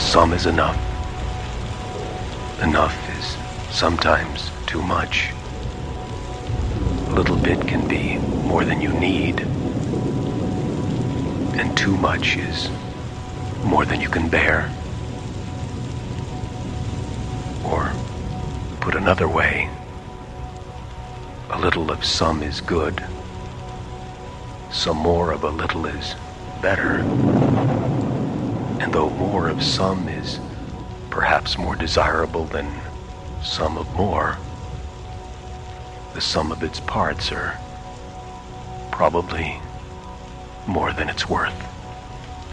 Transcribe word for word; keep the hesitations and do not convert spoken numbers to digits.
some is enough. Enough is sometimes too much. A little bit can be more than you need, and too much is more than you can bear. Or, put another way, a little of some is good. Some more of a little is better. And though more of some is perhaps more desirable than some of more, the sum of its parts are probably more than it's worth.